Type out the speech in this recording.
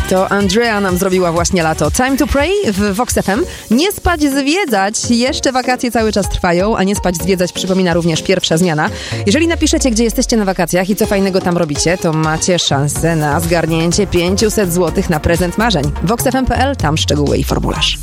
To Andrea nam zrobiła właśnie lato. Time to Pray w Vox FM. Nie spać, zwiedzać. Jeszcze wakacje cały czas trwają, a nie spać, zwiedzać przypomina również pierwsza zmiana. Jeżeli napiszecie, gdzie jesteście na wakacjach i co fajnego tam robicie, to macie szansę na zgarnięcie 500 zł na prezent marzeń. VoxFM.pl, tam szczegóły i formularz.